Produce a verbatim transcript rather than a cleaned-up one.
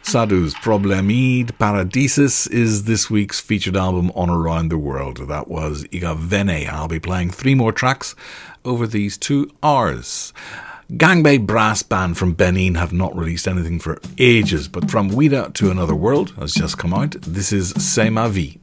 Sadu's Problemid Paradisus is this week's featured album on Around the World. That was Iga Vene. I'll be playing three more tracks over these two hours. Gangbei Brass Band from Benin have not released anything for ages, but From Ouida to Another World has just come out. This is C'est Ma Vie.